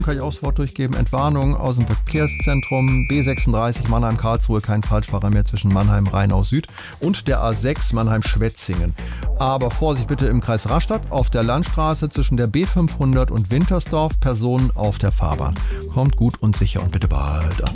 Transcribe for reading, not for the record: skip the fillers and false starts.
kann ich auch das Wort durchgeben. Entwarnung aus dem Verkehrszentrum B36 Mannheim-Karlsruhe, kein Falschfahrer mehr zwischen Mannheim-Rheinau Süd und der A6 Mannheim-Schwetzingen. Aber Vorsicht bitte im Kreis Rastatt, auf der Landstraße zwischen der B500 und Wintersdorf, Personen auf der Fahrbahn. Kommt gut und sicher und bitte bald an.